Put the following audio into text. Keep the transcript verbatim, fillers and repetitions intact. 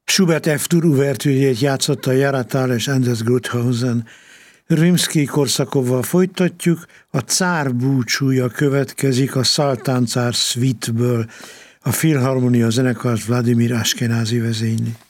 Schubert F-dur uvertűrjét játszotta Jaratal és Anders Gruthausen. Rimszky Korsakovval folytatjuk, a Cár búcsúja következik a Szaltán cár Suite-ből, a Filharmonia zenekart Vladimir Ashkenazi vezényli.